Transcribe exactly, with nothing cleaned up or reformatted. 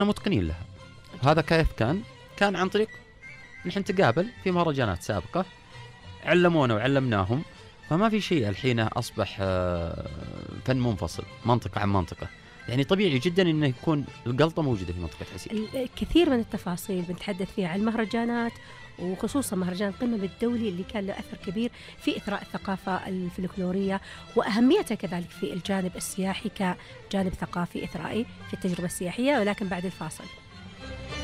متقنين لها. هذا كيف كان؟ كان عن طريق نحن نتقابل في مهرجانات سابقة، علمونا وعلمناهم، فما في شيء الحين أصبح فن منفصل منطقة عن منطقة. يعني طبيعي جدا إنه يكون القلطة موجودة في منطقة عسير. الكثير من التفاصيل بنتحدث فيها عن المهرجانات، وخصوصا مهرجان القمم الدولي اللي كان له أثر كبير في إثراء الثقافة الفلكلورية وأهميتها كذلك في الجانب السياحي كجانب ثقافي إثرائي في التجربة السياحية. ولكن بعد الفاصل